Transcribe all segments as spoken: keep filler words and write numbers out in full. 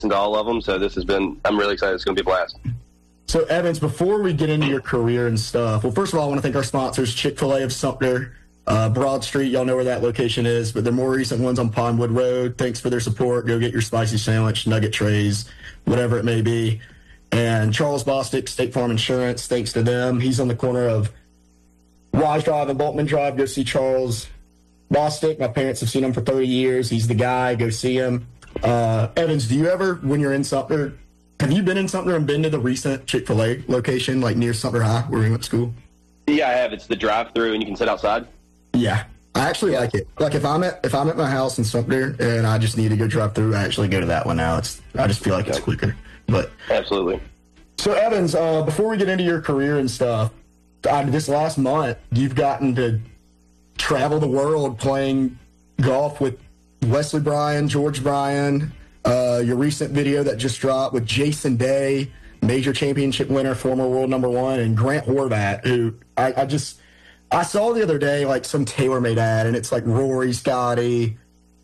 to all of them. So this has been, I'm really excited. It's going to be a blast. So, Evans, before we get into your career and stuff, well, first of all, I want to thank our sponsors, Chick-fil-A of Sumter, uh, Broad Street. Y'all know where that location is, but the more recent ones on Pondwood Road. Thanks for their support. Go get your spicy sandwich, nugget trays, whatever it may be. And Charles Bostic, State Farm Insurance, thanks to them. He's on the corner of Wise Drive and Boltman Drive. Go see Charles Bostic. My parents have seen him for thirty years. He's the guy. Go see him. Uh, Evans, do you ever, when you're in Sumter, have you been in Sumter and been to the recent Chick-fil-A location, like near Sumter High, where we went to school? Yeah, I have. It's the drive-through, and you can sit outside. Yeah, I actually yeah. like it. Like if I'm at if I'm at my house in Sumter and I just need to go drive through, I actually go to that one now. It's I just feel like it's quicker. But absolutely. So Evans, uh, before we get into your career and stuff, uh, this last month you've gotten to travel the world playing golf with Wesley Bryan, George Bryan. Uh, your recent video that just dropped with Jason Day, major championship winner, former world number one, and Grant Horvat, who I, I just I saw the other day like some TaylorMade ad, and it's like Rory, Scotty,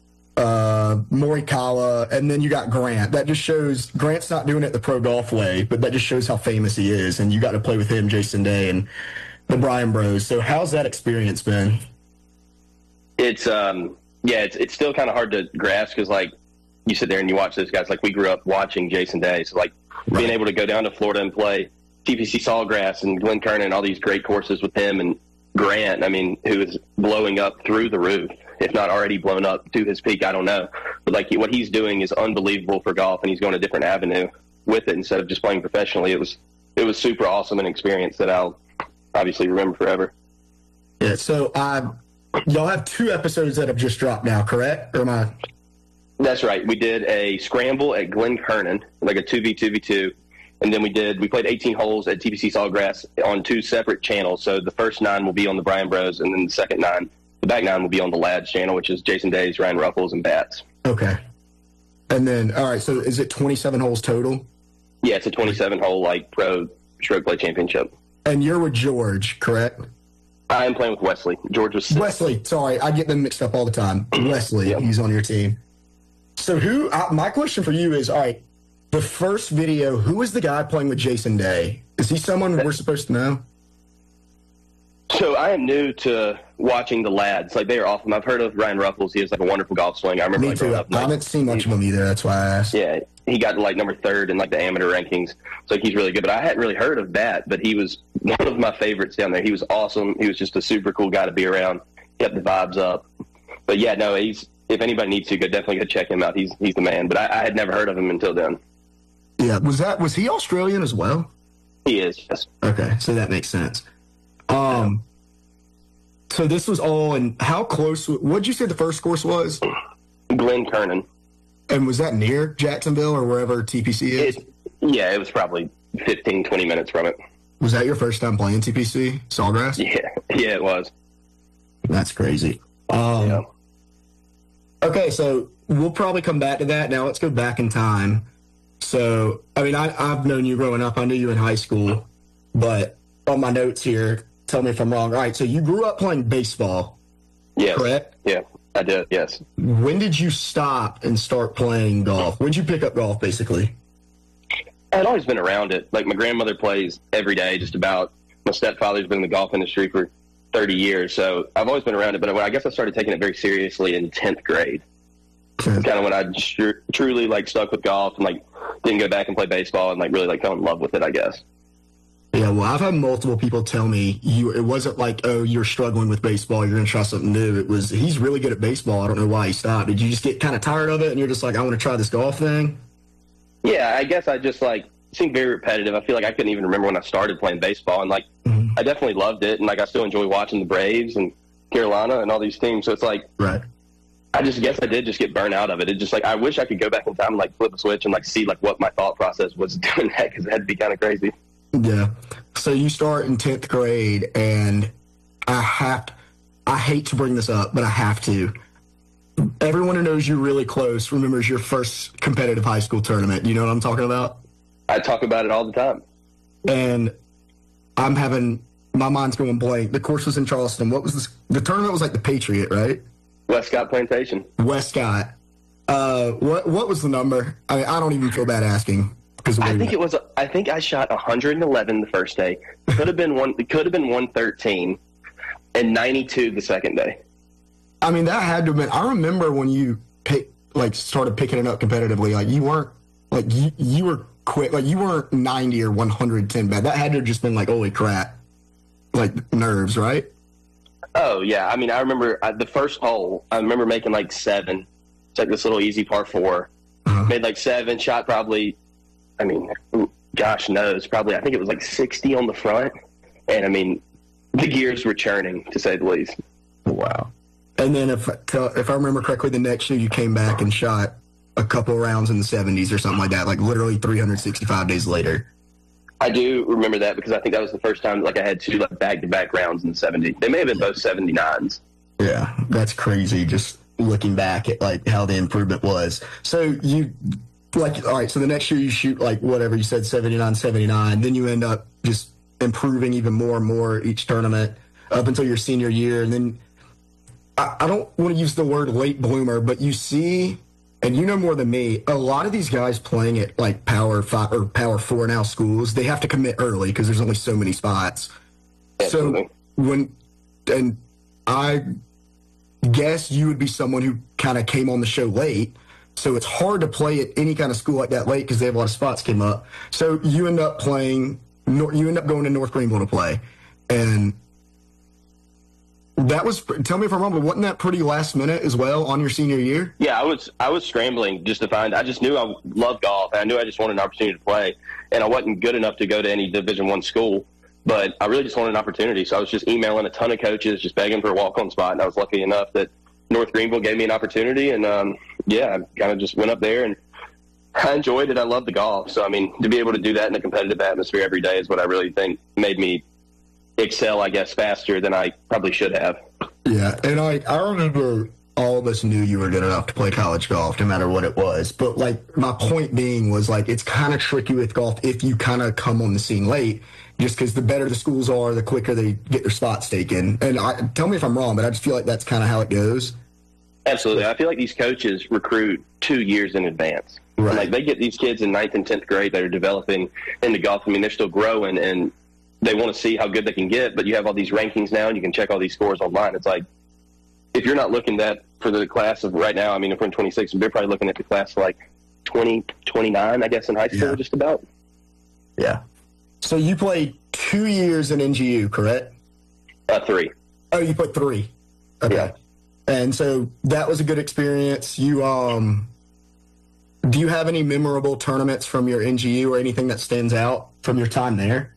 uh, Morikawa, and then you got Grant. That just shows Grant's not doing it the pro golf way, but that just shows how famous he is. And you got to play with him, Jason Day, and the Bryan Bros. So how's that experience been? It's um yeah, it's it's still kind of hard to grasp because like you sit there and you watch those guys. Like we grew up watching Jason Day, so like right. being able to go down to Florida and play T P C Sawgrass and Glen Kernan and all these great courses with him and Grant, I mean, who is blowing up through the roof, if not already blown up to his peak, I don't know. But like what he's doing is unbelievable for golf, and he's going a different avenue with it instead of just playing professionally. It was it was super awesome an experience that I'll obviously remember forever. Yeah. So uh, y'all have two episodes that have just dropped now, correct? Or am I? That's right. We did a scramble at Glen Kernan, like a two v two v two. And then we did, we played eighteen holes at T P C Sawgrass on two separate channels. So the first nine will be on the Bryan Bros, and then the second nine, the back nine will be on the Lads channel, which is Jason Days, Ryan Ruffles, and Bats. Okay. And then, all right, so is it twenty-seven holes total? Yeah, it's a twenty-seven hole, like, pro stroke play championship. And you're with George, correct? I am playing with Wesley. George was six. Wesley, sorry, I get them mixed up all the time. Wesley, yep. He's on your team. So who, uh, my question for you is, all right, the first video, who is the guy playing with Jason Day? Is he someone we're supposed to know? So I am new to watching the Lads. Like, they are awesome. I've heard of Ryan Ruffles. He has, like, a wonderful golf swing. I remember, Me like, too. up, I haven't seen much of him either. That's why I asked. Yeah, he got, like, number third in, like, the amateur rankings. So, like, he's really good. But I hadn't really heard of that, but he was one of my favorites down there. He was awesome. He was just a super cool guy to be around. Kept the vibes up. But, yeah, no, he's if anybody needs to, go definitely go check him out. He's he's the man. But I, I had never heard of him until then. Yeah, was that was he Australian as well? He is, yes. Okay, so that makes sense. Um, so this was all in how close? What did you say the first course was? Glen Kernan. And was that near Jacksonville or wherever T P C is? It, yeah, it was probably fifteen, twenty minutes from it. Was that your first time playing T P C Sawgrass? Yeah, yeah, it was. That's crazy. Um, yeah. Okay, so we'll probably come back to that. Now let's go back in time. So, I mean, I, I've known you growing up. I knew you in high school. But on my notes here, tell me if I'm wrong. All right, so you grew up playing baseball, yes. correct? Yeah, I did, yes. When did you stop and start playing golf? When did you pick up golf, basically? I'd always been around it. Like, my grandmother plays every day, just about. My stepfather's been in the golf industry for thirty years, so I've always been around it. But I guess I started taking it very seriously in tenth grade. Kind of when I tr- truly, like, stuck with golf and, like, didn't go back and play baseball and, like, really, like, fell in love with it, I guess. Yeah, well, I've had multiple people tell me you. It wasn't like, oh, you're struggling with baseball, you're going to try something new. It was, he's really good at baseball. I don't know why he stopped. Did you just get kind of tired of it and you're just like, I want to try this golf thing? Yeah, I guess I just, like, seemed very repetitive. I feel like I couldn't even remember when I started playing baseball. And, like, mm-hmm. I definitely loved it. And, like, I still enjoy watching the Braves and Carolina and all these teams. So it's like, right. I just guess I did just get burned out of it. It just, like, I wish I could go back in time and, like, flip a switch and, like, see, like, what my thought process was doing that, because it had to be kind of crazy. Yeah. So you start in tenth grade, and I have, I hate to bring this up, but I have to. Everyone who knows you really close remembers your first competitive high school tournament. Do you know what I'm talking about? I talk about it all the time. And I'm having, my mind's going blank. The course was in Charleston. What was this? The tournament was like the Patriot, right? Westcott Plantation. Westcott. Uh, what what was the number? I mean, I don't even feel bad asking. I think it was. I think I shot one hundred eleven the first day. Could have been one. It could have been one thirteen, and ninety-two the second day. I mean, that had to have been. I remember when you pick, like started picking it up competitively. Like you weren't like you, you were quick. Like you weren't ninety or one hundred ten bad. That had to have just been like, holy crap, like nerves, right? Oh yeah. I mean, I remember uh, the first hole. I remember making like seven. It's like this little easy par four. Uh-huh. Made like seven. Shot probably. I mean, gosh knows, probably, I think it was like sixty on the front. And, I mean, the gears were churning, to say the least. Wow. And then if if I remember correctly, the next year you came back and shot a couple rounds in the seventies or something like that, like literally three hundred sixty-five days later. I do remember that because I think that was the first time like I had two like back-to-back rounds in the seventies. They may have been both seventy-nines. Yeah, that's crazy just looking back at like how the improvement was. So you... Like, all right, so the next year you shoot, like, whatever, you said seventy-nine, seventy-nine. Then you end up just improving even more and more each tournament up until your senior year. And then I, I don't want to use the word late bloomer, but you see, and you know more than me, a lot of these guys playing at, like, Power five or Power four now schools, they have to commit early because there's only so many spots. Absolutely. So when, and I guess you would be someone who kind of came on the show late. So it's hard to play at any kind of school like that late because they have a lot of spots came up. So you end up playing, you end up going to North Greenville to play. And that was, tell me if I'm wrong, but wasn't that pretty last minute as well on your senior year? Yeah, I was I was scrambling just to find, I just knew I loved golf. And I knew I just wanted an opportunity to play. And I wasn't good enough to go to any Division One school. But I really just wanted an opportunity. So I was just emailing a ton of coaches, just begging for a walk-on spot. And I was lucky enough that North Greenville gave me an opportunity, and um, yeah, I kind of just went up there, and I enjoyed it. I love the golf. So, I mean, to be able to do that in a competitive atmosphere every day is what I really think made me excel, I guess, faster than I probably should have. Yeah, and I, I remember all of us knew you were good enough to play college golf, no matter what it was. But, like, my point being was, like, it's kind of tricky with golf if you kind of come on the scene late, just because the better the schools are, the quicker they get their spots taken. And I, tell me if I'm wrong, but I just feel like that's kind of how it goes. Absolutely. I feel like these coaches recruit two years in advance. Right. And like they get these kids in ninth and tenth grade that are developing into golf. I mean, they're still growing, and they want to see how good they can get. But you have all these rankings now, and you can check all these scores online. It's like if you're not looking at for the class of right now, I mean, if we're in twenty-six, we're probably looking at the class of like twenty, twenty-nine, I guess, in high school, yeah. Just about. Yeah. So you played two years in N G U, correct? Uh, three. Oh, you played three. Okay. Yeah. And so that was a good experience. You, um, do you have any memorable tournaments from your N G U or anything that stands out from your time there?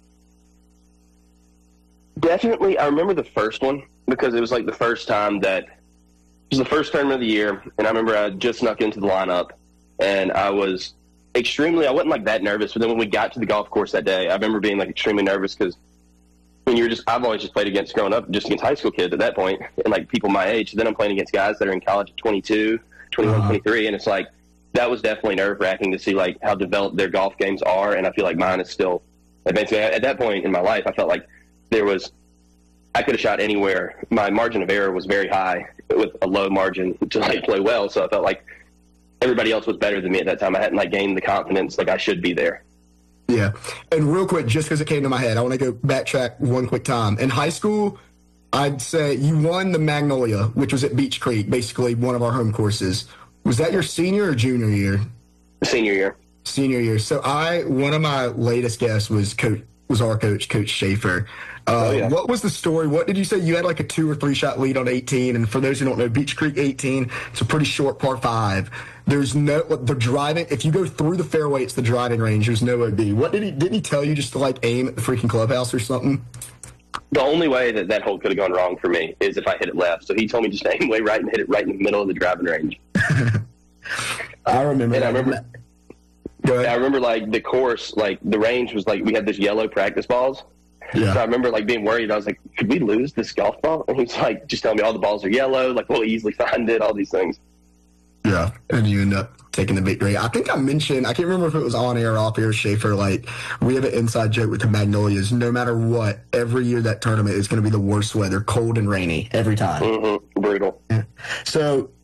Definitely. I remember the first one because it was like the first time that it was the first tournament of the year. And I remember I just snuck into the lineup, and I was extremely, I wasn't like that nervous, but then when we got to the golf course that day, I remember being like extremely nervous because when you're just, I've always just played against growing up, just against high school kids at that point, and like people my age. Then I'm playing against guys that are in college at twenty-two, twenty-one, uh-huh. twenty-three, and it's like, that was definitely nerve wracking to see like how developed their golf games are. And I feel like mine is still advancing. At that point in my life, I felt like there was, I could have shot anywhere. My margin of error was very high with a low margin to like play well. So I felt like everybody else was better than me at that time. I hadn't like gained the confidence like I should be there. Yeah. And real quick, just because it came to my head, I want to go backtrack one quick time. In high school, I'd say you won the Magnolia, which was at Beach Creek, basically one of our home courses. Was that your senior or junior year? Senior year. Senior year. So I, one of my latest guests was coach, was our coach, Coach Schaefer. Uh, oh, yeah. What was the story? What did you say? You had like a two or three shot lead on eighteen. And for those who don't know, Beach Creek eighteen, it's a pretty short par five. There's no, the driving, if you go through the fairway, it's the driving range. There's no O B. What did he, didn't he tell you just to like aim at the freaking clubhouse or something? The only way that that hole could have gone wrong for me is if I hit it left. So he told me just to aim way right and hit it right in the middle of the driving range. I remember. And that. I remember, I remember like the course, like the range was like, we had this yellow practice balls. Yeah. So I remember like being worried. I was like, could we lose this golf ball? And he's like, just tell me all the balls are yellow. Like we'll easily find it, all these things. Yeah, and you end up taking the victory. I think I mentioned, I can't remember if it was on air or off air, Schaefer, like, we have an inside joke with the Magnolias. No matter what, every year that tournament is going to be the worst weather, cold and rainy, every time. Mm-hmm. Brutal. Yeah. So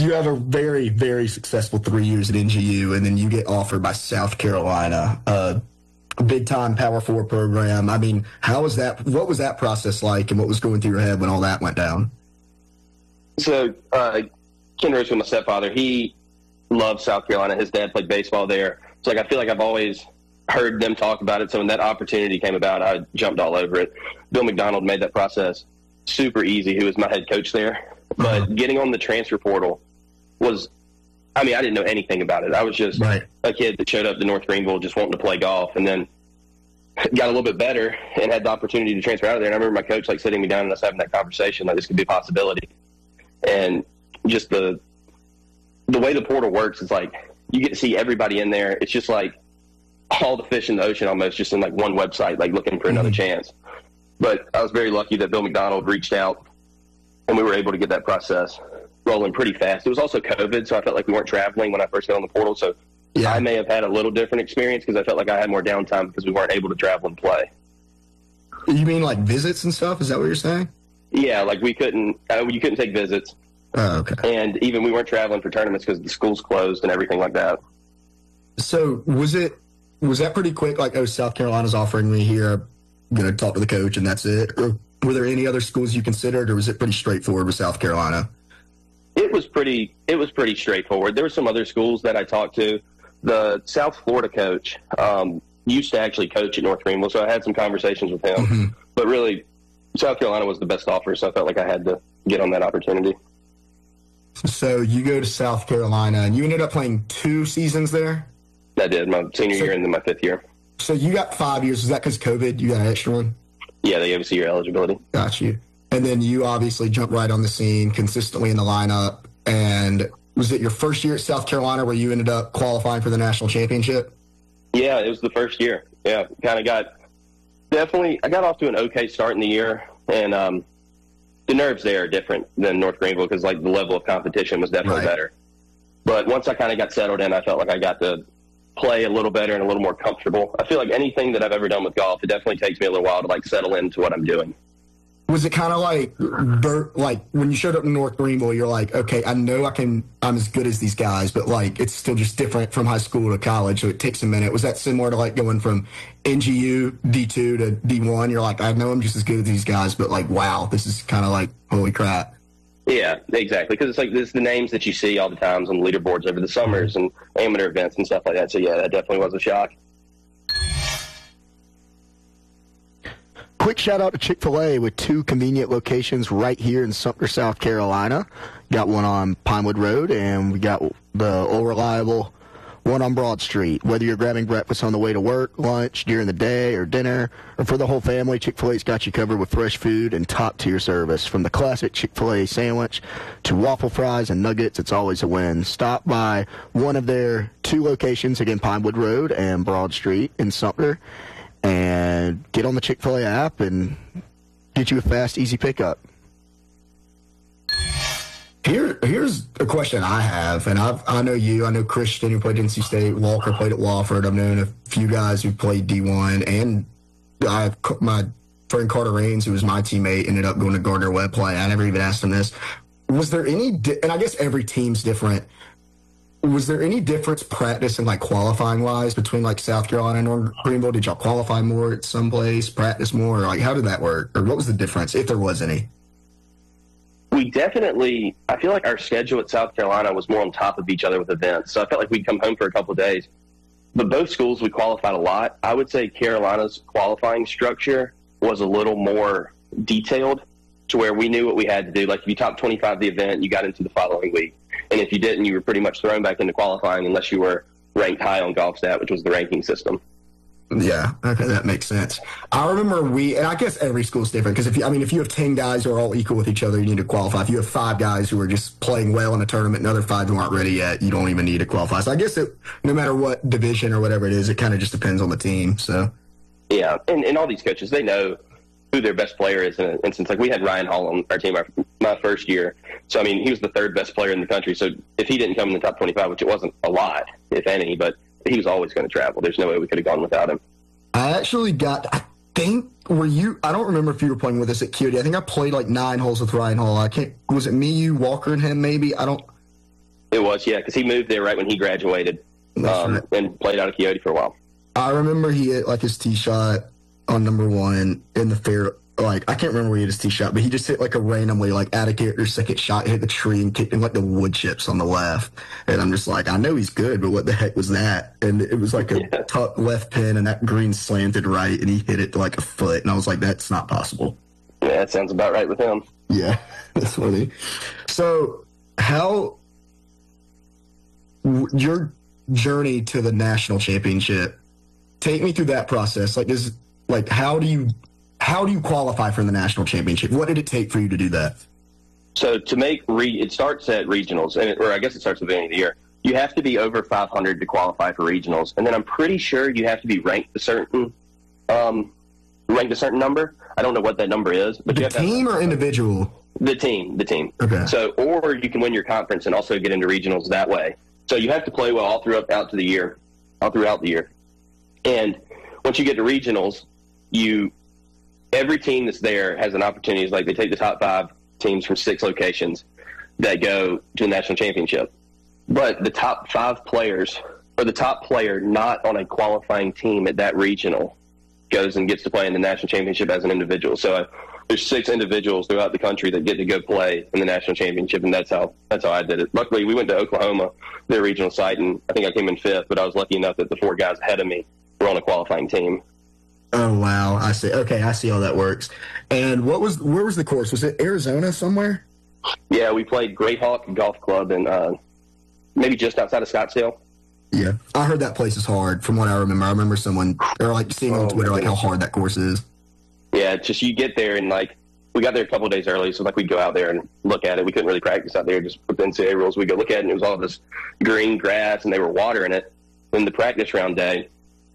you have a very, very successful three years at N G U, and then you get offered by South Carolina, uh, a big-time Power Four program. I mean, how was that? What was that process like, and what was going through your head when all that went down? So, uh, Ken Rose, my stepfather, he loved South Carolina. His dad played baseball there. So, like, I feel like I've always heard them talk about it. So when that opportunity came about, I jumped all over it. Bill McDonald made that process super easy, who was my head coach there. But uh-huh. getting on the transfer portal was, I mean, I didn't know anything about it. I was just right. a kid that showed up to North Greenville just wanting to play golf, and then got a little bit better and had the opportunity to transfer out of there. And I remember my coach like sitting me down and us having that conversation, like this could be a possibility. And just the the way the portal works, it's like you get to see everybody in there. It's just like all the fish in the ocean almost, just in like one website, like looking for another mm-hmm. chance. But I was very lucky that Bill McDonald reached out and we were able to get that process rolling pretty fast. It was also COVID, so I felt like we weren't traveling when I first got on the portal. So yeah. I may have had a little different experience because I felt like I had more downtime because we weren't able to travel and play. You mean like visits and stuff? Is that what you're saying? Yeah, like we couldn't, uh, you couldn't take visits. Oh, okay. And even we weren't traveling for tournaments because the schools closed and everything like that. So was it, was that pretty quick? Like, oh, South Carolina's offering me here. I'm going to talk to the coach and that's it. Or were there any other schools you considered, or was it pretty straightforward with South Carolina? It was pretty, it was pretty straightforward. There were some other schools that I talked to. The South Florida coach um, used to actually coach at North Greenville, so I had some conversations with him. Mm-hmm. But really, South Carolina was the best offer, so I felt like I had to get on that opportunity. So you go to South Carolina, and you ended up playing two seasons there? I did, my senior so, year and then my fifth year. So you got five years. Is that because COVID? You got an extra one? Yeah, they gave us a year eligibility. Got you. And then you obviously jumped right on the scene, consistently in the lineup. And was it your first year at South Carolina where you ended up qualifying for the national championship? Yeah, it was the first year. Yeah, kind of got definitely. I got off to an okay start in the year, and um, the nerves there are different than North Greenville because like the level of competition was definitely right. better. But once I kind of got settled in, I felt like I got to play a little better and a little more comfortable. I feel like anything that I've ever done with golf, it definitely takes me a little while to like settle into what I'm doing. Was it kind of like, like when you showed up in North Greenville, you're like, okay, I know I can, I'm as good as these guys, but like it's still just different from high school to college, so it takes a minute. Was that similar to like going from N G U D two to D one? You're like, I know I'm just as good as these guys, but like, wow, this is kind of like holy crap. Yeah, exactly. Because it's like this the names that you see all the times on the leaderboards over the summers and amateur events and stuff like that. So yeah, that definitely was a shock. Quick shout out to Chick-fil-A with two convenient locations right here in Sumter, South Carolina. Got one on Pinewood Road, and we got the old reliable one on Broad Street. Whether you're grabbing breakfast on the way to work, lunch, during the day, or dinner, or for the whole family, Chick-fil-A's got you covered with fresh food and top-tier service. From the classic Chick-fil-A sandwich to waffle fries and nuggets, it's always a win. Stop by one of their two locations, again, Pinewood Road and Broad Street in Sumter, and get on the Chick-fil-A app and get you a fast, easy pickup. Here, here's a question I have, and I've, I know you, I know Christian who played at N C State, Walker played at Wofford. I've known a few guys who played D one, and I have my friend Carter Raines, who was my teammate, ended up going to Gardner-Webb play. I never even asked him this. Was there any, di- and I guess every team's different, was there any difference practice and like qualifying wise between like South Carolina and North Greenville? Did y'all qualify more at some place, practice more, or like how did that work? Or what was the difference, if there was any? We definitely, I feel like our schedule at South Carolina was more on top of each other with events. So I felt like we'd come home for a couple of days. But both schools, we qualified a lot. I would say Carolina's qualifying structure was a little more detailed to where we knew what we had to do. Like if you top twenty-five the event, you got into the following week. And if you didn't, you were pretty much thrown back into qualifying unless you were ranked high on GolfStat, which was the ranking system. Yeah, okay, that makes sense. I remember we, and I guess every school's different, because if you, I mean, if you have ten guys who are all equal with each other, you need to qualify. If you have five guys who are just playing well in a tournament and other five who aren't ready yet, you don't even need to qualify. So I guess it, no matter what division or whatever it is, it kind of just depends on the team. So yeah, and, and all these coaches, they know who their best player is in an instance. Like we had Ryan Hall on our team our, my first year. So, I mean, he was the third best player in the country. So if he didn't come in the top twenty-five, which it wasn't a lot, if any, but he was always going to travel. There's no way we could have gone without him. I actually got, I think, were you, I don't remember if you were playing with us at Q D. I think I played like nine holes with Ryan Hall. I can't, was it me, you, Walker, and him maybe? I don't, It was, yeah, because he moved there right when he graduated um, right. and played out of Coyote for a while. I remember he hit like his tee shot on number one in the fair. Like, I can't remember where he hit his tee shot, but he just hit like a randomly, like, out of character second shot, hit the tree and kicked in like the wood chips on the left. And I'm just like, I know he's good, but what the heck was that? And it was like a yeah. tuck left pin, and that green slanted right, and he hit it to like a foot. And I was like, that's not possible. Yeah, that sounds about right with him. Yeah, that's funny. So, how your journey to the national championship? Take me through that process. Like, is like how do you how do you qualify for the national championship? What did it take for you to do that? So to make re, it starts at regionals, and it, or I guess it starts at the beginning of the year. You have to be over five hundred to qualify for regionals, and then I'm pretty sure you have to be ranked a certain um, ranked a certain number. I don't know what that number is, but the you have team to have, or individual? The team, the team. Okay. So, or you can win your conference and also get into regionals that way. So you have to play well all throughout out to the year, all throughout the year. And once you get to regionals, you every team that's there has an opportunity. It's like they take the top five teams from six locations that go to the national championship. But the top five players, or the top player not on a qualifying team at that regional, goes and gets to play in the national championship as an individual. So uh, there's six individuals throughout the country that get to go play in the national championship, and that's how that's how I did it. Luckily, we went to Oklahoma, their regional site, and I think I came in fifth, but I was lucky enough that the four guys ahead of me were on a qualifying team. Oh, wow. I see. Okay, I see how that works. And what was where was the course? Was it Arizona somewhere? Yeah, we played Great Hawk Golf Club in uh, maybe just outside of Scottsdale. Yeah, I heard that place is hard from what I remember. I remember someone, or like seeing on oh, Twitter, like how hard that course is. Yeah, it's just you get there and like, we got there a couple of days early, so like we'd go out there and look at it. We couldn't really practice out there, just with the N C double A rules. We'd go look at it, and it was all this green grass, and they were watering it. Then the practice round day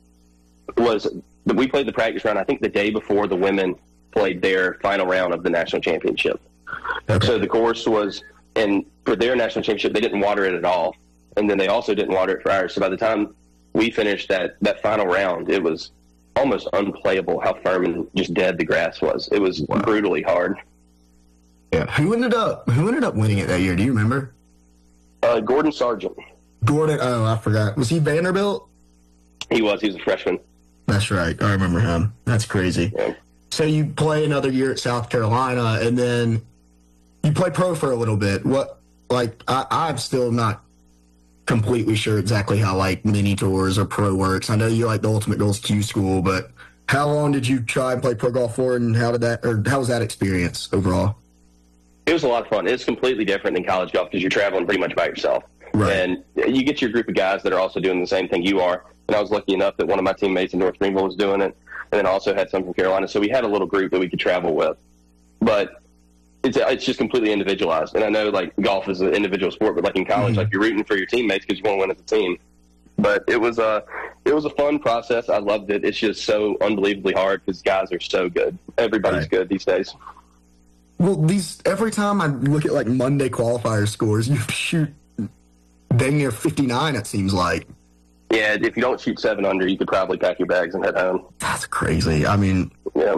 was, we played the practice round, I think the day before the women played their final round of the national championship. Okay. So the course was, and for their national championship, they didn't water it at all. And then they also didn't water it for ours. So by the time we finished that, that final round, it was almost unplayable how firm and just dead the grass was. It was wow. brutally hard. Yeah. Who ended up Who ended up winning it that year? Do you remember? Uh, Gordon Sargent. Gordon. Oh, I forgot. Was he Vanderbilt? He was. He was a freshman. That's right. I remember him. That's crazy. Yeah. So you play another year at South Carolina, and then you play pro for a little bit. What? Like I, I'm still not completely sure exactly how like mini tours or pro works. I know you like the Ultimate Goals Q School, but how long did you try and play pro golf for, and how did that, or how was that experience overall? It was a lot of fun. It's completely different than college golf because you're traveling pretty much by yourself. Right. And you get your group of guys that are also doing the same thing you are. And I was lucky enough that one of my teammates in North Greenville was doing it, and then also had some from Carolina. So we had a little group that we could travel with. But it's it's just completely individualized. And I know, like, golf is an individual sport, but, like, in college, mm-hmm. like, you're rooting for your teammates because you want to win as a team. But it was, a, it was a fun process. I loved it. It's just so unbelievably hard because guys are so good. Everybody's right. good these days. Well, these every time I look at, like, Monday qualifier scores, you shoot dang near fifty-nine, it seems like. Yeah, if you don't shoot seven under, you could probably pack your bags and head home. That's crazy. I mean, yeah.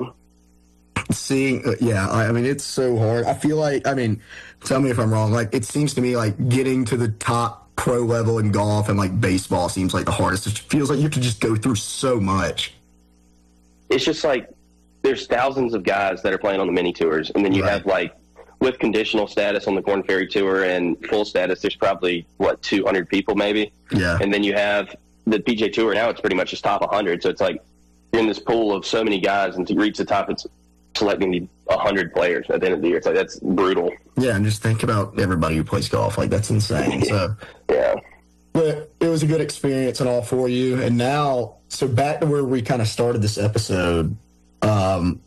Seeing, uh, yeah, I, I mean, it's so hard. I feel like, I mean, tell me if I'm wrong. Like, it seems to me like getting to the top pro level in golf and like baseball seems like the hardest. It feels like you have to just go through so much. It's just like there's thousands of guys that are playing on the mini tours, and then you right. have like with conditional status on the Korn Ferry Tour and full status, there's probably what two hundred people maybe. Yeah, and then you have the P G A Tour. Now it's pretty much just top one hundred. So it's like you're in this pool of so many guys, and to reach the top, it's selecting one hundred players at the end of the year. It's like, that's brutal. Yeah, and just think about everybody who plays golf. Like, that's insane. So, yeah. But it was a good experience and all for you. And now, so back to where we kind of started this episode, um,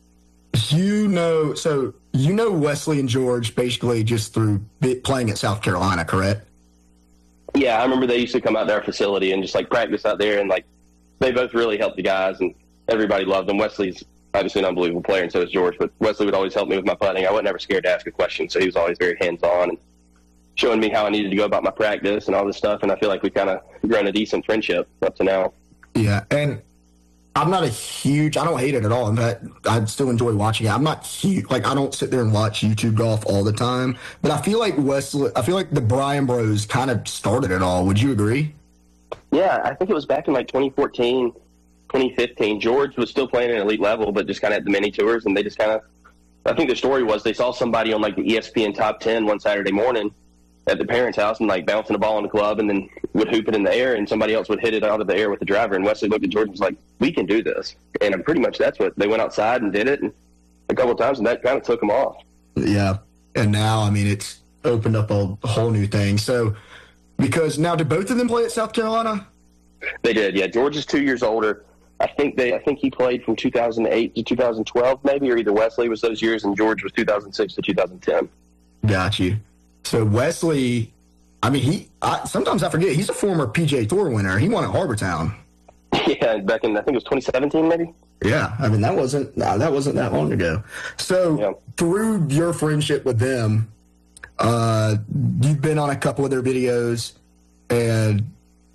you know, so you know Wesley and George basically just through playing at South Carolina, correct? Yeah, I remember they used to come out to our facility and just, like, practice out there. And, like, they both really helped the guys, and everybody loved them. Wesley's obviously an unbelievable player, and so is George, but Wesley would always help me with my putting. I wasn't ever scared to ask a question, so he was always very hands-on and showing me how I needed to go about my practice and all this stuff, and I feel like we've kind of grown a decent friendship up to now. Yeah, and I'm not a huge, I don't hate it at all. In fact, I still enjoy watching it. I'm not huge, like, I don't sit there and watch YouTube golf all the time. But I feel like Wesley, I feel like the Bryan Bros kind of started it all. Would you agree? Yeah, I think it was back in like twenty fourteen, twenty fifteen. George was still playing at elite level, but just kind of at the mini tours. And they just kind of, I think the story was they saw somebody on like the E S P N top ten one Saturday morning at the parents' house and like bouncing a ball in the club and then would hoop it in the air and somebody else would hit it out of the air with the driver. And Wesley looked at George and was like, we can do this. And pretty much that's what they went outside and did it and a couple of times and that kind of took them off. Yeah. And now, I mean, it's opened up a whole new thing. So, because now, did both of them play at South Carolina? They did, yeah. George is two years older. I think they, I think he played from two thousand eight to two thousand twelve maybe, or either Wesley was those years and George was two thousand six to two thousand ten. Got you. So Wesley, I mean, he. I, sometimes I forget he's a former P G A Tour winner. He won at Harbortown. Yeah, back in I think it was twenty seventeen, maybe. Yeah, I mean that wasn't nah, that wasn't that long ago. So yeah. Through your friendship with them, uh, you've been on a couple of their videos, and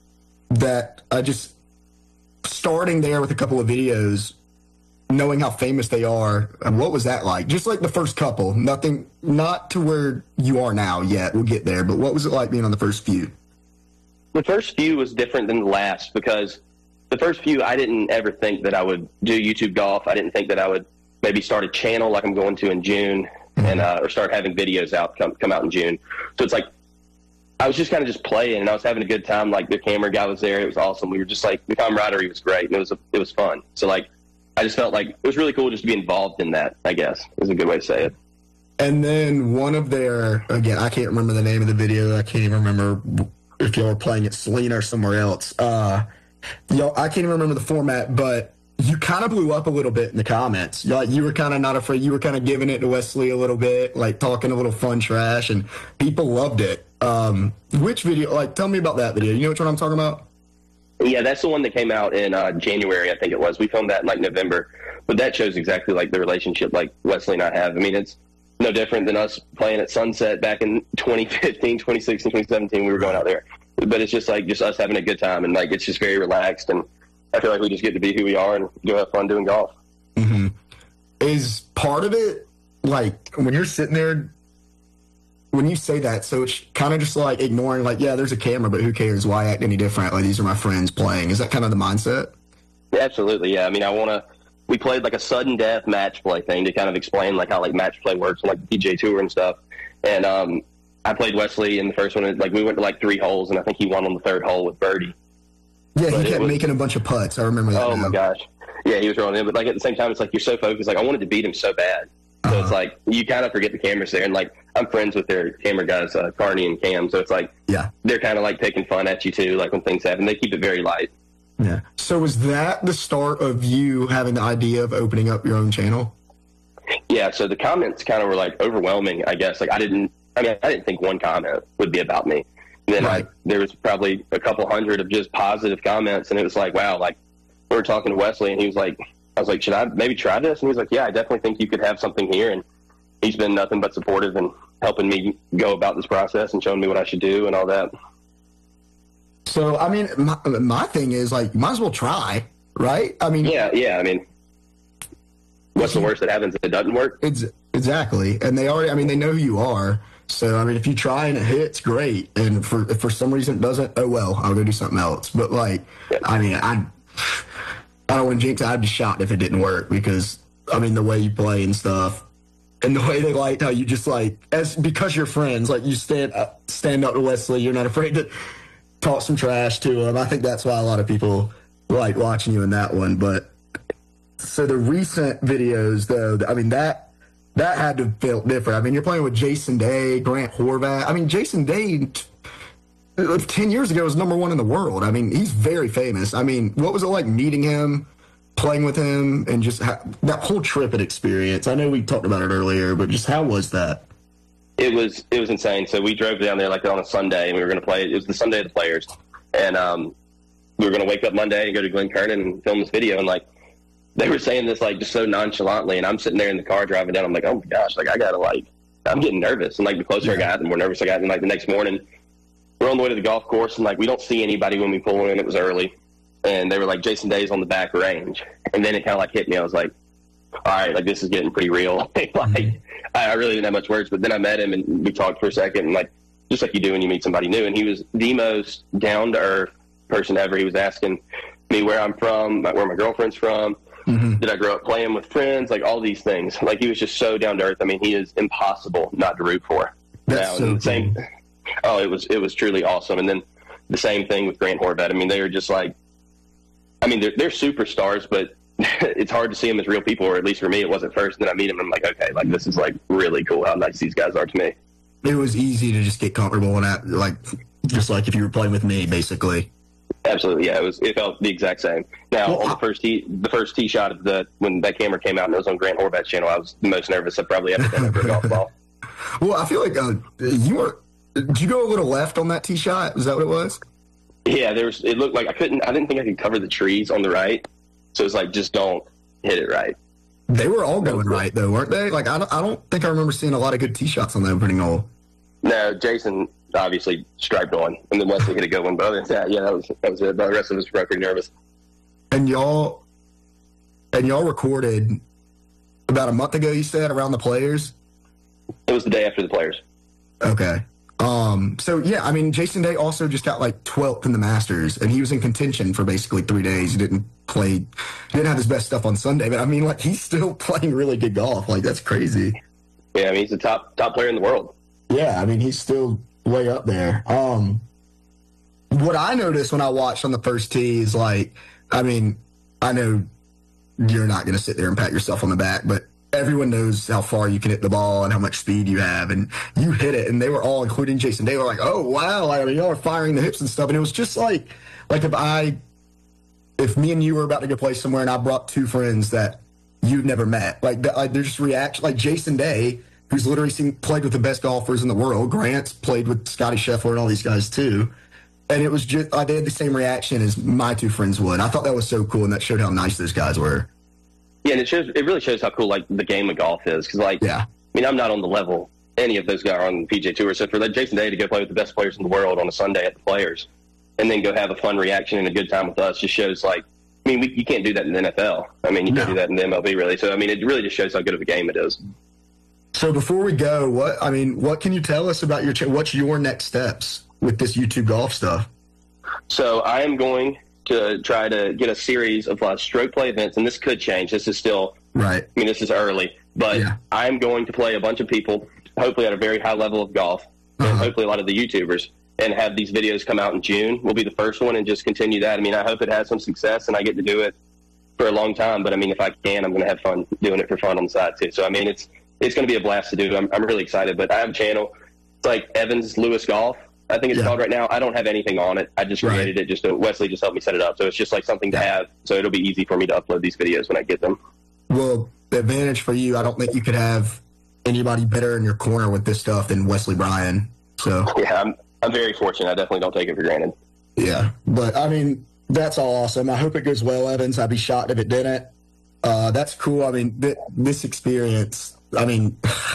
that I just starting there with a couple of videos. Knowing how famous they are, and what was that like? Just like the first couple, nothing, not to where you are now yet. We'll get there, but what was it like being on the first few? The first few was different than the last because the first few, I didn't ever think that I would do YouTube golf. I didn't think that I would maybe start a channel like I'm going to in June, mm-hmm. and uh, or start having videos out come come out in June. So it's like I was just kind of just playing, and I was having a good time. Like the camera guy was there; it was awesome. We were just like the camaraderie was great, and it was a, it was fun. So like. I just felt like it was really cool just to be involved in that, I guess, is a good way to say it. And then one of their, again, I can't remember the name of the video. I can't even remember if y'all were playing at Selena or somewhere else. Uh, y'all, I can't even remember the format, but you kind of blew up a little bit in the comments. Like you were kind of not afraid. You were kind of giving it to Wesley a little bit, like talking a little fun trash, and people loved it. Um, which video? Like, tell me about that video. You know which one I'm talking about? Yeah, that's the one that came out in uh, January, I think it was. We filmed that in like November, but that shows exactly like the relationship like Wesley and I have. I mean, it's no different than us playing at Sunset back in twenty fifteen, twenty sixteen, twenty seventeen. We were going out there, but it's just like just us having a good time, and like it's just very relaxed, and I feel like we just get to be who we are and go have fun doing golf. Mm-hmm. Is part of it like when you're sitting there? When you say that, so it's kind of just like ignoring, like, yeah, there's a camera, but who cares? Why act any different? Like, these are my friends playing. Is that kind of the mindset? Absolutely, yeah. I mean, I want to, we played like a sudden death match play thing to kind of explain like how like match play works on like the P G A Tour and stuff. And um, I played Wesley in the first one. Like, we went to like three holes, and I think he won on the third hole with birdie. Yeah, but he kept was, making a bunch of putts. I remember that. Oh, now. my gosh. Yeah, he was rolling in. But like at the same time, it's like you're so focused. Like, I wanted to beat him so bad. So uh-huh. It's like you kind of forget the camera's there, and like I'm friends with their camera guys, uh, Carney and Cam. So it's like yeah, they're kind of like taking fun at you too, like when things happen. They keep it very light. Yeah. So was that the start of you having the idea of opening up your own channel? Yeah. So the comments kind of were like overwhelming, I guess. Like I didn't, I mean, I didn't think one comment would be about me. And then right. I, there was probably a couple hundred of just positive comments, and it was like, wow, like we were talking to Wesley, and he was like. I was like, should I maybe try this? And he was like, yeah, I definitely think you could have something here. And he's been nothing but supportive and helping me go about this process and showing me what I should do and all that. So, I mean, my, my thing is, like, might as well try, right? I mean, yeah, yeah. I mean, what's the worst that happens if it doesn't work? It's exactly. And they already, I mean, they know who you are. So, I mean, if you try and it hits, great. And for, if for some reason it doesn't, oh, well, I'll go do something else. But, like, yeah. I mean, I... I don't want to jinx it. I'd be shocked if it didn't work because, I mean, the way you play and stuff and the way they liked how you just like, as because you're friends, like you stand up, stand up to Wesley. You're not afraid to talk some trash to him. I think that's why a lot of people like watching you in that one. But so the recent videos, though, I mean, that that had to feel different. I mean, you're playing with Jason Day, Grant Horvath. I mean, Jason Day ten years ago was number one in the world. I mean, he's very famous. I mean, what was it like meeting him, playing with him, and just how, that whole trip and experience? I know we talked about it earlier, but just how was that? It was it was insane. So we drove down there like on a Sunday, and we were going to play. It was the Sunday of the Players, and um, we were going to wake up Monday and go to Glen Kernan and film this video. And like they were saying this like just so nonchalantly, and I'm sitting there in the car driving down. I'm like, oh my gosh, like I gotta like I'm getting nervous. And like the closer yeah. I got, the more nervous I got. And like the next morning. We're on the way to the golf course, and like we don't see anybody when we pull in. It was early, and they were like, Jason Day's on the back range. And then it kind of like hit me. I was like, all right, like this is getting pretty real. like I, I really didn't have much words, but then I met him and we talked for a second, and like just like you do when you meet somebody new. And he was the most down to earth person ever. He was asking me where I'm from, where my girlfriend's from. Mm-hmm. Did I grow up playing with friends? Like all these things. Like he was just so down to earth. I mean, he is impossible not to root for. That's now, so and the same. Oh, it was it was truly awesome. And then the same thing with Grant Horvat. I mean, they were just like, I mean, they're, they're superstars, but it's hard to see them as real people, or at least for me, it wasn't first. And then I meet them, and I'm like, okay, like this is like really cool how nice these guys are to me. It was easy to just get comfortable and act, like just like if you were playing with me, basically. Absolutely, yeah. It was. It felt the exact same. Now, well, on the first tee, the first tee shot of the when that camera came out and it was on Grant Horvat's channel, I was the most nervous I've probably ever been over a golf ball. Well, I feel like uh, you were. Did you go a little left on that tee shot? Is that what it was? Yeah, there was. It looked like I couldn't. I didn't think I could cover the trees on the right, so it's like just don't hit it right. They were all going right though, weren't they? Like I don't. I don't think I remember seeing a lot of good tee shots on that opening hole. No, Jason obviously striped on, and then Wesley hit a good one. But other than that, yeah, that was that was it. The rest of us were pretty nervous. And y'all, and y'all recorded about a month ago. You said around the Players. It was the day after the Players. Okay. Um. So yeah, I mean, Jason Day also just got like twelfth in the Masters, and he was in contention for basically three days. He didn't play, he didn't have his best stuff on Sunday, but I mean, like he's still playing really good golf. Like that's crazy. Yeah, I mean, he's the top top player in the world. Yeah, I mean, he's still way up there. Um, what I noticed when I watched on the first tee is like, I mean, I know you're not going to sit there and pat yourself on the back, but everyone knows how far you can hit the ball and how much speed you have, and you hit it, and they were all, including Jason, they were like, oh, wow, I mean, y'all are firing the hips and stuff, and it was just like, like if I, if me and you were about to go play somewhere and I brought two friends that you'd never met, like, like they're just reaction, like Jason Day, who's literally seen, played with the best golfers in the world. Grant's played with Scotty Scheffler and all these guys too. And it was just, uh, they had the same reaction as my two friends would. I thought that was so cool, and that showed how nice those guys were. Yeah, and it shows, it really shows how cool, like, the game of golf is. Because, like, yeah. I mean, I'm not on the level any of those guys are on the P G A Tour. So for like, Jason Day to go play with the best players in the world on a Sunday at the Players and then go have a fun reaction and a good time with us just shows, like, I mean, we, you can't do that in the N F L. I mean, you no. can't do that in the M L B, really. So, I mean, it really just shows how good of a game it is. So before we go, what I mean, what can you tell us about your what's your next steps with this YouTube golf stuff? So I am going to try to get a series of uh, stroke play events, and this could change. This is still right. I mean, this is early, but yeah. I am going to play a bunch of people, hopefully at a very high level of golf, uh-huh. and hopefully a lot of the YouTubers, and have these videos come out in June. Will be the first one, and just continue that. I mean, I hope it has some success, and I get to do it for a long time. But I mean, if I can, I'm going to have fun doing it for fun on the side too. So I mean, it's. It's going to be a blast to do. I'm, I'm really excited, but I have a channel. It's like Evans Lewis Golf, I think it's yeah. called right now. I don't have anything on it. I just created right. it. Just to, Wesley just helped me set it up. So it's just like something to have. So it'll be easy for me to upload these videos when I get them. Well, the advantage for you, I don't think you could have anybody better in your corner with this stuff than Wesley Bryan. So yeah, I'm, I'm very fortunate. I definitely don't take it for granted. Yeah, but I mean, that's all awesome. I hope it goes well, Evans. I'd be shocked if it didn't. Uh, that's cool. I mean, th- this experience, I mean,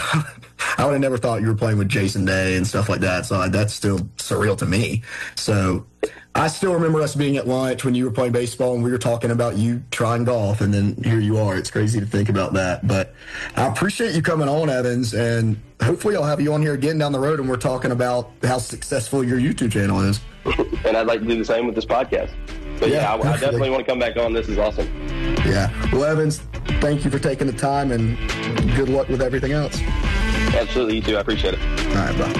I would have never thought you were playing with Jason Day and stuff like that. So that's still surreal to me. So I still remember us being at lunch when you were playing baseball and we were talking about you trying golf, and then here you are. It's crazy to think about that. But I appreciate you coming on, Evans, and hopefully I'll have you on here again down the road and we're talking about how successful your YouTube channel is. And I'd like to do the same with this podcast. But yeah, yeah I, I definitely want to come back on. This is awesome. Yeah. Well, Evans, thank you for taking the time, and good luck with everything else. Absolutely. You too. I appreciate it. All right, bye.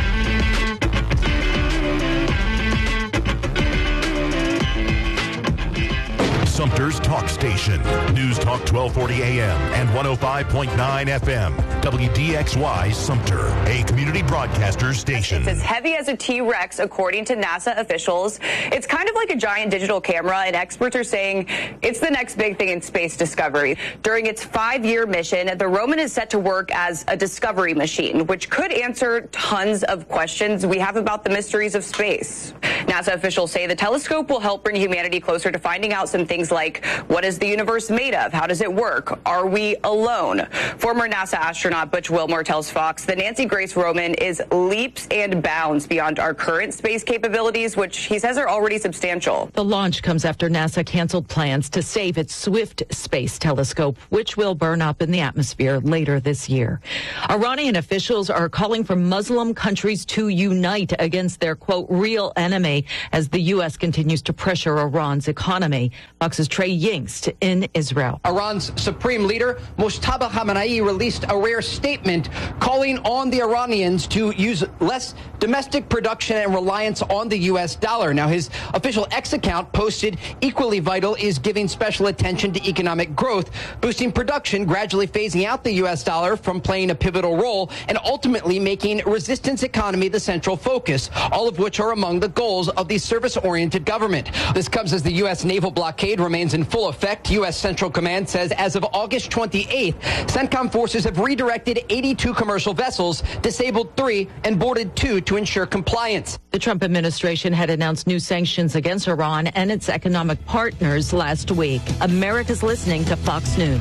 Sumter's Talk Station. News Talk twelve forty A M and one oh five point nine F M. W D X Y Sumter, a community broadcaster station. It's as heavy as a T-Rex, according to NASA officials. It's kind of like a giant digital camera, and experts are saying it's the next big thing in space discovery. During its five-year mission, the Roman is set to work as a discovery machine, which could answer tons of questions we have about the mysteries of space. NASA officials say the telescope will help bring humanity closer to finding out some things things like, what is the universe made of? How does it work? Are we alone? Former NASA astronaut Butch Wilmore tells Fox the Nancy Grace Roman is leaps and bounds beyond our current space capabilities, which he says are already substantial. The launch comes after NASA canceled plans to save its Swift space telescope, which will burn up in the atmosphere later this year. Iranian officials are calling for Muslim countries to unite against their, quote, real enemy as the U S continues to pressure Iran's economy. Fox's Trey Yingst in Israel. Iran's supreme leader, Mojtaba Khamenei, released a rare statement calling on the Iranians to use less domestic production and reliance on the U S dollar. Now, his official X account posted equally vital is giving special attention to economic growth, boosting production, gradually phasing out the U S dollar from playing a pivotal role, and ultimately making resistance economy the central focus, all of which are among the goals of the service-oriented government. This comes as the U S naval blockade remains in full effect. U S Central Command says as of August twenty-eighth, CENTCOM forces have redirected eighty-two commercial vessels, disabled three, and boarded two to ensure compliance. The Trump administration had announced new sanctions against Iran and its economic partners last week. America's listening to Fox News.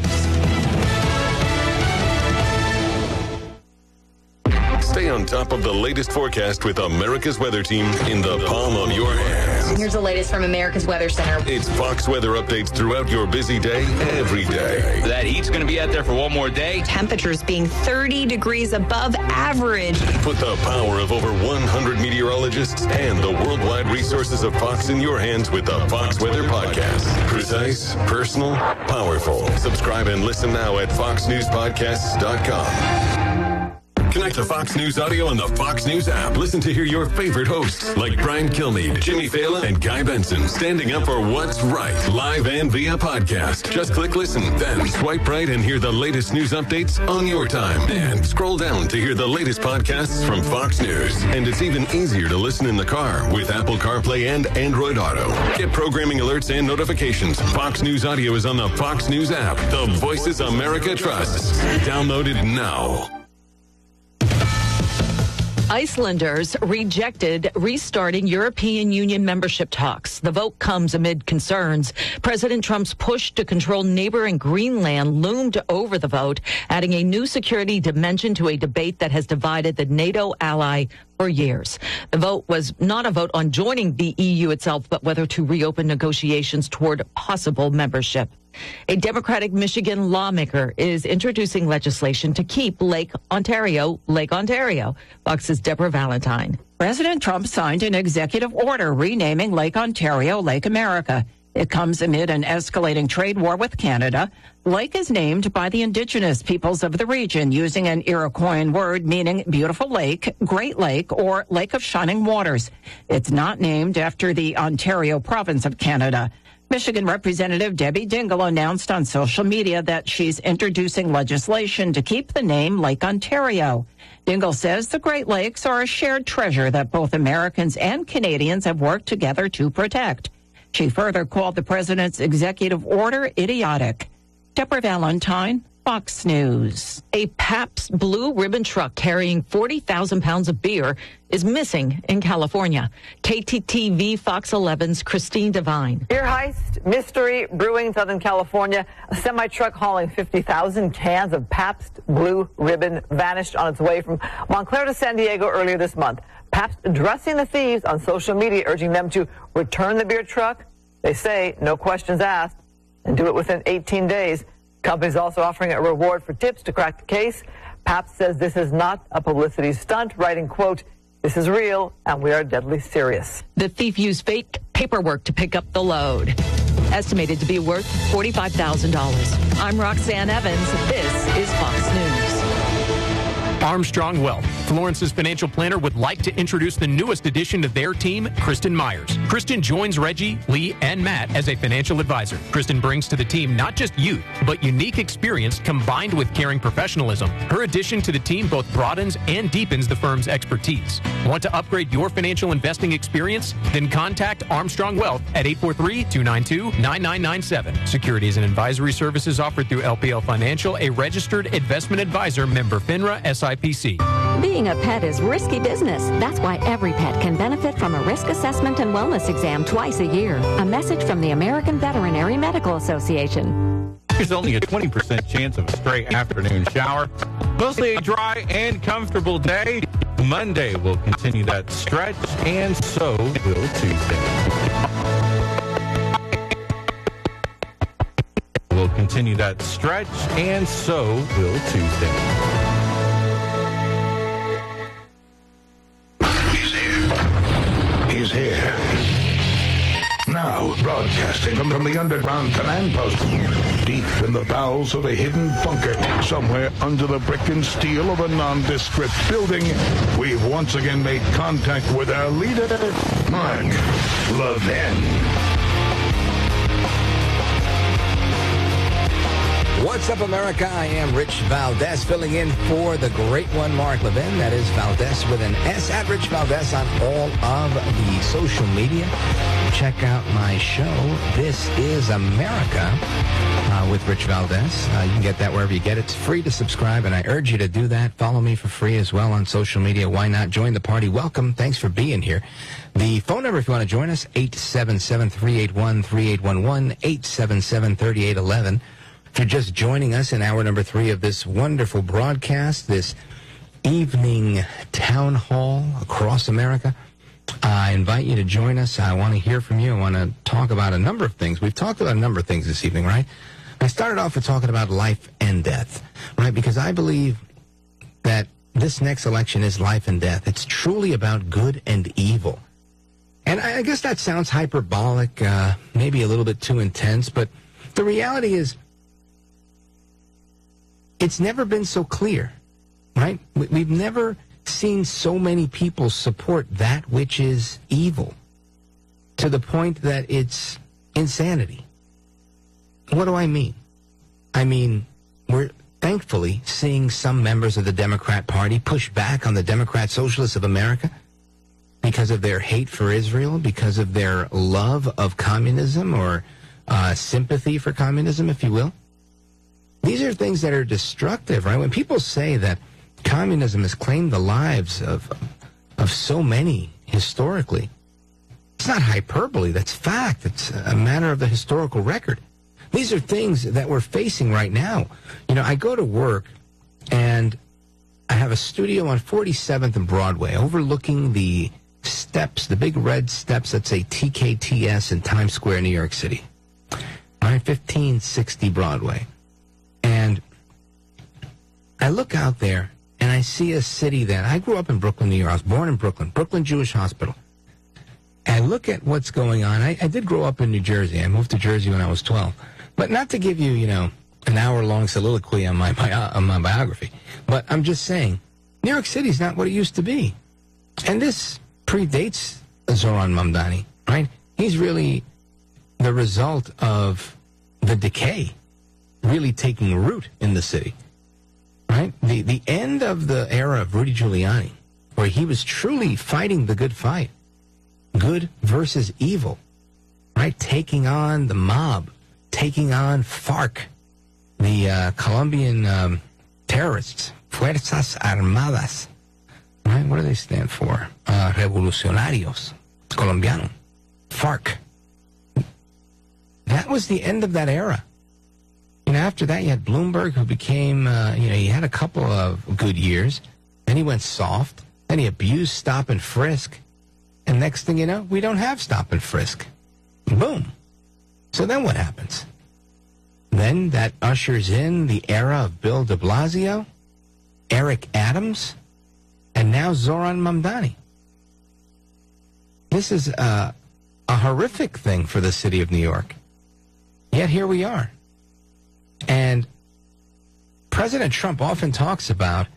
Stay on top of the latest forecast with America's Weather Team in the palm of your hands. Here's the latest from America's Weather Center. It's Fox weather updates throughout your busy day, every day. That heat's going to be out there for one more day. Temperatures being thirty degrees above average. Put the power of over one hundred meteorologists and the worldwide resources of Fox in your hands with the Fox Weather Podcast. Precise, personal, powerful. Subscribe and listen now at fox news podcasts dot com. Connect to Fox News Audio on the Fox News app. Listen to hear your favorite hosts like Brian Kilmeade, Jimmy Fallon, and Guy Benson standing up for what's right, live and via podcast. Just click listen, then swipe right and hear the latest news updates on your time. And scroll down to hear the latest podcasts from Fox News. And it's even easier to listen in the car with Apple CarPlay and Android Auto. Get programming alerts and notifications. Fox News Audio is on the Fox News app. The voices America trusts. Download it now. Icelanders rejected restarting European Union membership talks. The vote comes amid concerns. President Trump's push to control neighboring Greenland loomed over the vote, adding a new security dimension to a debate that has divided the NATO ally for years. The vote was not a vote on joining the E U itself, but whether to reopen negotiations toward possible membership. A Democratic Michigan lawmaker is introducing legislation to keep Lake Ontario, Lake Ontario. Fox's Deborah Valentine. President Trump signed an executive order renaming Lake Ontario Lake America. It comes amid an escalating trade war with Canada. Lake is named by the indigenous peoples of the region using an Iroquoian word meaning beautiful lake, Great Lake, or Lake of Shining Waters. It's not named after the Ontario province of Canada. Michigan Representative Debbie Dingell announced on social media that she's introducing legislation to keep the name Lake Ontario. Dingell says the Great Lakes are a shared treasure that both Americans and Canadians have worked together to protect. She further called the president's executive order idiotic. Deborah Valentine, Fox News. A Pabst Blue Ribbon truck carrying forty thousand pounds of beer is missing in California. K T T V Fox eleven's Christine Devine. Beer heist, mystery brewing Southern California. A semi-truck hauling fifty thousand cans of Pabst Blue Ribbon vanished on its way from Montclair to San Diego earlier this month. Pabst addressing the thieves on social media, urging them to return the beer truck. They say no questions asked and do it within eighteen days. Company's also offering a reward for tips to crack the case. Pabst says this is not a publicity stunt, writing, quote, "This is real and we are deadly serious." The thief used fake paperwork to pick up the load, estimated to be worth forty-five thousand dollars. I'm Roxanne Evans. This is Fox News. Armstrong Wealth, Florence's financial planner, would like to introduce the newest addition to their team, Kristen Myers. Kristen joins Reggie, Lee, and Matt as a financial advisor. Kristen brings to the team not just youth, but unique experience combined with caring professionalism. Her addition to the team both broadens and deepens the firm's expertise. Want to upgrade your financial investing experience? Then contact Armstrong Wealth at eight four three, two nine two, nine nine nine seven. Securities and advisory services offered through L P L Financial, a registered investment advisor, member FINRA S I P C. Being a pet is risky business. That's why every pet can benefit from a risk assessment and wellness exam twice a year. A message from the American Veterinary Medical Association. There's only a twenty percent chance of a stray afternoon shower. Mostly a dry and comfortable day. Monday will continue that stretch, and so will Tuesday. We'll continue that stretch, and so will Tuesday. He's here. Now, broadcasting from the underground command post, deep in the bowels of a hidden bunker, somewhere under the brick and steel of a nondescript building, we've once again made contact with our leader, Mark Levin. What's up, America? I am Rich Valdez, filling in for the great one, Mark Levin. That is Valdez with an S, at Rich Valdez on all of the social media. Check out my show, This is America, uh, with Rich Valdez. Uh, you can get that wherever you get it. It's free to subscribe, and I urge you to do that. Follow me for free as well on social media. Why not? Join the party. Welcome. Thanks for being here. The phone number, if you want to join us, eight seven seven, three eight one, three eight one one, eight seven seven, three eight one one. If you're just joining us in hour number three of this wonderful broadcast, this evening town hall across America, I invite you to join us. I want to hear from you. I want to talk about a number of things. We've talked about a number of things this evening, right? I started off with talking about life and death, right? Because I believe that this next election is life and death. It's truly about good and evil. And I guess that sounds hyperbolic, uh, maybe a little bit too intense, but the reality is, it's never been so clear, right? We've never seen so many people support that which is evil to the point that it's insanity. What do I mean? I mean, we're thankfully seeing some members of the Democrat Party push back on the Democrat Socialists of America because of their hate for Israel, because of their love of communism or uh, sympathy for communism, if you will. These are things that are destructive, right? When people say that communism has claimed the lives of of so many historically, it's not hyperbole. That's fact. It's a matter of the historical record. These are things that we're facing right now. You know, I go to work, and I have a studio on forty-seventh and Broadway overlooking the steps, the big red steps that say T K T S in Times Square, New York City. All right, fifteen sixty Broadway. And I look out there, and I see a city that I grew up in Brooklyn, New York. I was born in Brooklyn, Brooklyn Jewish Hospital. And I look at what's going on. I, I did grow up in New Jersey. I moved to Jersey when I was twelve. But not to give you, you know, an hour-long soliloquy on my, bio, on my biography. But I'm just saying, New York City is not what it used to be. And this predates Zoran Mamdani, right? He's really the result of the decay really taking root in the city, right? The the end of the era of Rudy Giuliani, where he was truly fighting the good fight, good versus evil, right? Taking on the mob, taking on FARC, the uh, Colombian um, terrorists, Fuerzas Armadas, right? What do they stand for? Uh, Revolucionarios Colombiano, FARC. That was the end of that era. You know, after that, you had Bloomberg, who became, uh, you know, he had a couple of good years. Then he went soft. Then he abused stop and frisk. And next thing you know, we don't have stop and frisk. Boom. So then what happens? Then that ushers in the era of Bill de Blasio, Eric Adams, and now Zoran Mamdani. This is a, a horrific thing for the city of New York. Yet here we are. And President Trump often talks about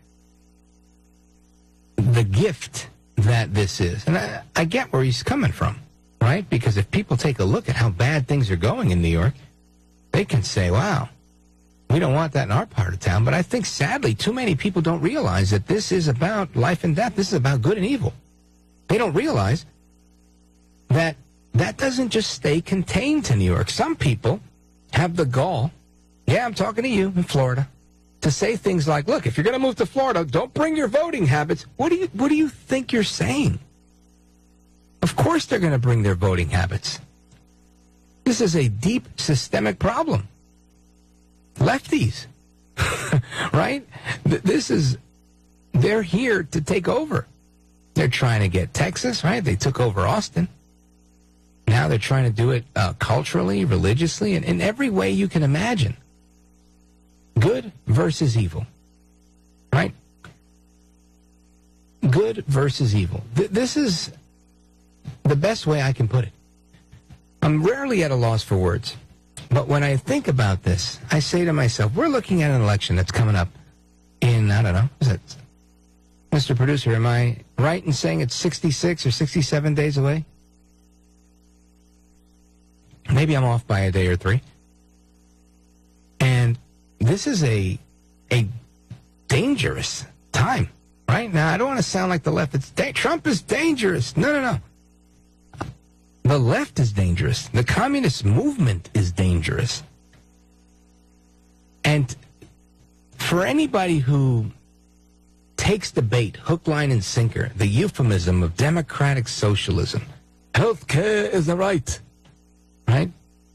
the gift that this is. And I, I get where he's coming from, right? Because if people take a look at how bad things are going in New York, they can say, wow, we don't want that in our part of town. But I think, sadly, too many people don't realize that this is about life and death. This is about good and evil. They don't realize that that doesn't just stay contained to New York. Some people have the gall. Yeah, I'm talking to you in Florida. to say things like, look, if you're going to move to Florida, don't bring your voting habits. What do you, what do you think you're saying? Of course they're going to bring their voting habits. This is a deep systemic problem. Lefties, right? This is, they're here to take over. They're trying to get Texas, right? They took over Austin. Now they're trying to do it uh, culturally, religiously, and in every way you can imagine. Good versus evil, right? Good versus evil. Th- this is the best way I can put it. I'm rarely at a loss for words, but when I think about this, I say to myself, we're looking at an election that's coming up in, I don't know, is it, Mister Producer, am I right in saying it's sixty-six or sixty-seven days away? Maybe I'm off by a day or three. And this is a a dangerous time, right? Now, I don't want to sound like the left. It's da- Trump is dangerous. No, no, no. The left is dangerous. The communist movement is dangerous. And for anybody who takes the bait, hook, line, and sinker, the euphemism of democratic socialism, healthcare is a right, right?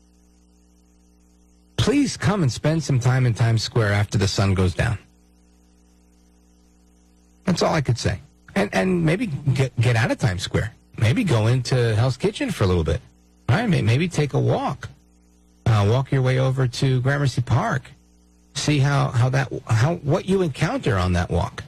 Please come and spend some time in Times Square after the sun goes down. That's all I could say. And and maybe get, get out of Times Square. Maybe go into Hell's Kitchen for a little bit. Right? Maybe take a walk. Uh, walk your way over to Gramercy Park. See how, how that how what you encounter on that walk.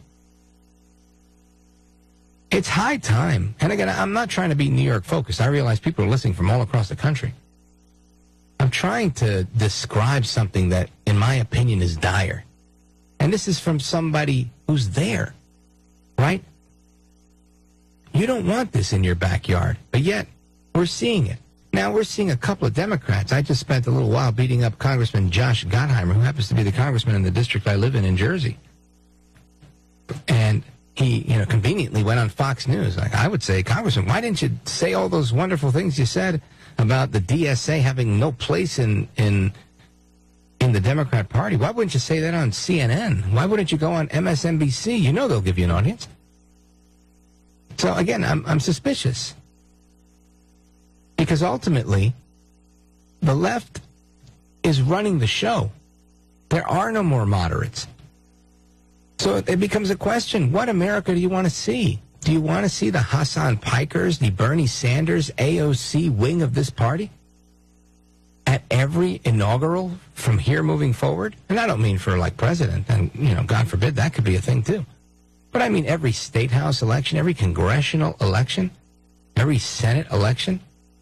It's high time. And again, I'm not trying to be New York focused. I realize people are listening from all across the country. I'm trying to describe something that, in my opinion, is dire. And this is from somebody who's there, right? You don't want this in your backyard, but yet we're seeing it. Now, we're seeing a couple of Democrats. I just spent a little while beating up Congressman Josh Gottheimer, who happens to be the congressman in the district I live in in Jersey. And he, you know, conveniently went on Fox News. Like, I would say, Congressman, why didn't you say all those wonderful things you said about the D S A having no place in in in the Democrat Party? Why wouldn't you say that on C N N? Why wouldn't you go on M S N B C? You know they'll give you an audience. So again, I'm I'm suspicious. Because ultimately, the left is running the show. There are no more moderates. So it becomes a question, what America do you want to see? Do you want to see the Hassan Pikers, the Bernie Sanders, A O C wing of this party at every inaugural from here moving forward? And I don't mean for, like, president, and, you know, God forbid, that could be a thing, too. But I mean every state house election, every congressional election, every Senate election,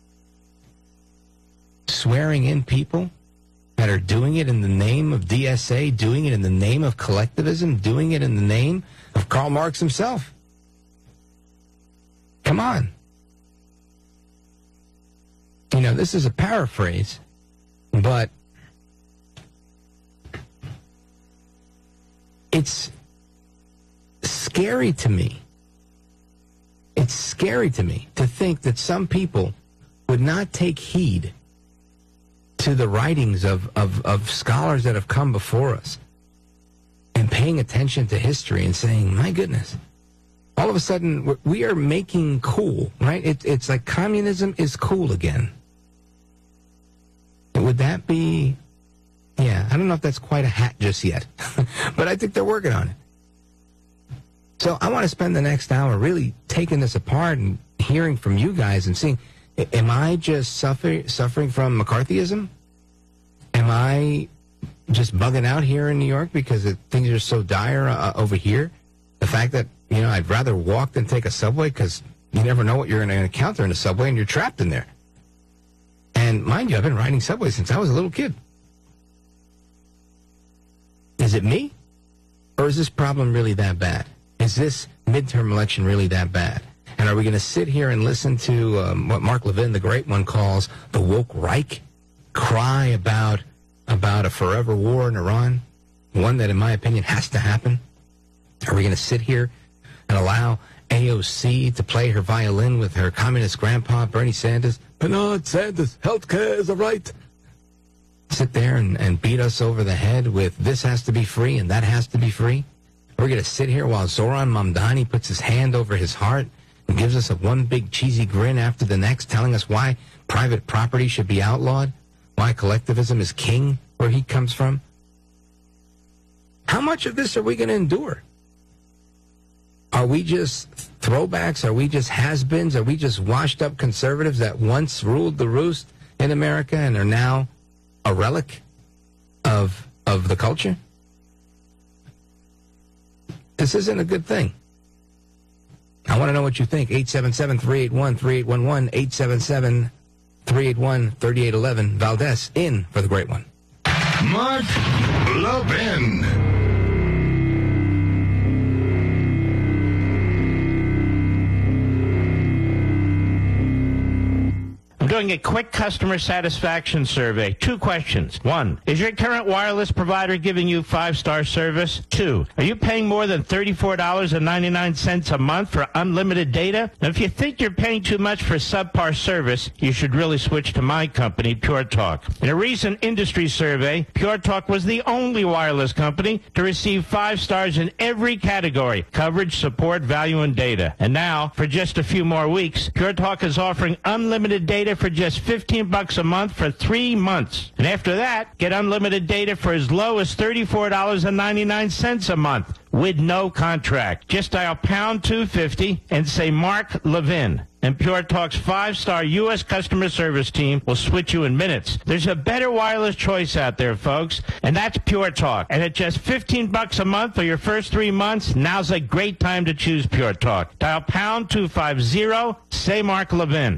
swearing in people that are doing it in the name of D S A, doing it in the name of collectivism, doing it in the name of Karl Marx himself. Come on. You know, this is a paraphrase, but it's scary to me. It's scary to me to think that some people would not take heed to the writings of, of, of scholars that have come before us and paying attention to history and saying, my goodness, all of a sudden we are making cool, right? It, it's like communism is cool again. Would that be, yeah, I don't know if that's quite a hat just yet, but I think they're working on it. So I want to spend the next hour really taking this apart and hearing from you guys and seeing, am I just suffer, suffering from McCarthyism? Am I just bugging out here in New York because it, things are so dire uh, over here? The fact that, you know, I'd rather walk than take a subway because you never know what you're going to encounter in a subway and you're trapped in there. And mind you, I've been riding subways since I was a little kid. Is it me? Or is this problem really that bad? Is this midterm election really that bad? And are we going to sit here and listen to um, what Mark Levin, the great one, calls the woke Reich, cry about about a forever war in Iran, one that, in my opinion, has to happen? Are we going to sit here and allow A O C to play her violin with her communist grandpa, Bernie Sanders? Bernard Sanders, healthcare is a right. sit there and, and beat us over the head with this has to be free and that has to be free? We're going to sit here while Zoran Mamdani puts his hand over his heart and gives us a one big cheesy grin after the next, telling us why private property should be outlawed, why collectivism is king where he comes from? How much of this are we going to endure? Are we just throwbacks? Are we just has-beens? Are we just washed-up conservatives that once ruled the roost in America and are now a relic of of the culture? This isn't a good thing. I want to know what you think. eight seven seven, three eight one, three eight one one, eight seven seven, three eight one, three eight one one. Valdez in for the great one. Mark Levin. I'm doing a quick customer satisfaction survey. Two questions. One, is your current wireless provider giving you five-star service? Two, are you paying more than thirty-four dollars and ninety-nine cents a month for unlimited data? Now, if you think you're paying too much for subpar service, you should really switch to my company, Pure Talk. In a recent industry survey, Pure Talk was the only wireless company to receive five stars in every category: coverage, support, value, and data. And now, for just a few more weeks, Pure Talk is offering unlimited data for just fifteen bucks a month for three months. And after that, get unlimited data for as low as thirty-four dollars and ninety-nine cents a month with no contract. Just dial pound two fifty and say Mark Levin. And Pure Talk's five-star U S customer service team will switch you in minutes. There's a better wireless choice out there, folks, and that's Pure Talk. And at just fifteen bucks a month for your first three months, now's a great time to choose Pure Talk. Dial pound two fifty, say Mark Levin.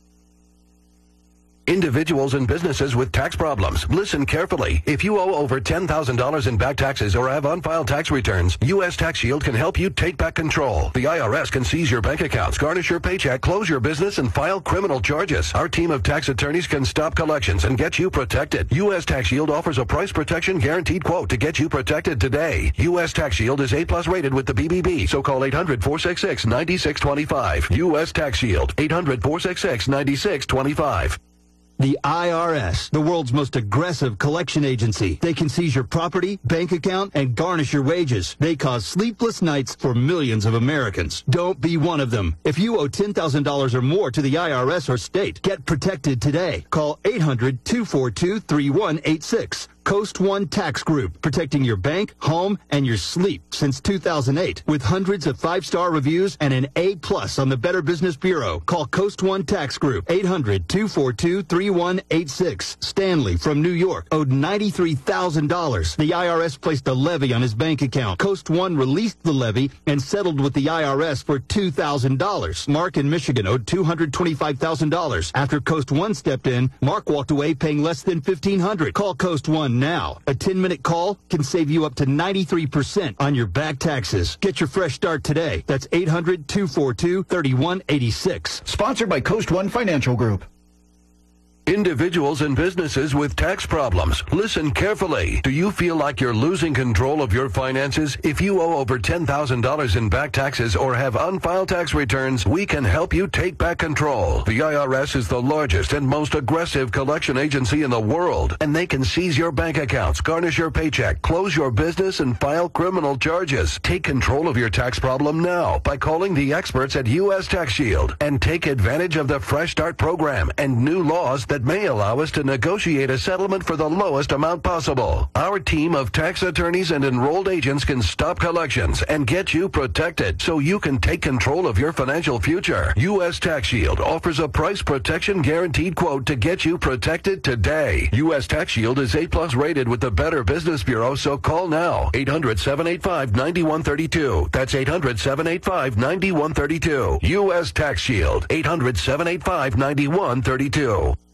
Individuals and businesses with tax problems. Listen carefully. If you owe over ten thousand dollars in back taxes or have unfiled tax returns, U S Tax Shield can help you take back control. The I R S can seize your bank accounts, garnish your paycheck, close your business, and file criminal charges. Our team of tax attorneys can stop collections and get you protected. U S Tax Shield offers a price protection guaranteed quote to get you protected today. U S Tax Shield is A plus rated with the B B B, so call eight hundred, four six six, nine six two five. U S Tax Shield, eight hundred, four six six, nine six two five. The I R S, the world's most aggressive collection agency. They can seize your property, bank account, and garnish your wages. They cause sleepless nights for millions of Americans. Don't be one of them. If you owe ten thousand dollars or more to the I R S or state, get protected today. Call eight hundred, two four two, three one eight six. Coast One Tax Group, protecting your bank, home, and your sleep since two thousand eight. With hundreds of five-star reviews and an A plus on the Better Business Bureau. Call Coast One Tax Group, eight hundred, two four two, three one eight six. Stanley from New York owed ninety-three thousand dollars. The I R S placed a levy on his bank account. Coast One released the levy and settled with the I R S for two thousand dollars. Mark in Michigan owed two hundred twenty-five thousand dollars. After Coast One stepped in, Mark walked away paying less than fifteen hundred dollars. Call Coast One now. A ten-minute call can save you up to ninety-three percent on your back taxes. Get your fresh start today. That's eight hundred, two four two, three one eight six. Sponsored by Coast One Financial Group. Individuals and businesses with tax problems. Listen carefully. Do you feel like you're losing control of your finances? If you owe over ten thousand dollars in back taxes or have unfiled tax returns, we can help you take back control. The I R S is the largest and most aggressive collection agency in the world, and they can seize your bank accounts, garnish your paycheck, close your business, and file criminal charges. Take control of your tax problem now by calling the experts at U S Tax Shield and take advantage of the Fresh Start program and new laws that may allow us to negotiate a settlement for the lowest amount possible. Our team of tax attorneys and enrolled agents can stop collections and get you protected so you can take control of your financial future. U S Tax Shield offers a price protection guaranteed quote to get you protected today. U S Tax Shield is A plus rated with the Better Business Bureau, so call now. eight hundred, seven eight five, nine one three two. That's eight hundred, seven eight five, nine one three two. U S Tax Shield, eight hundred, seven eight five, nine one three two.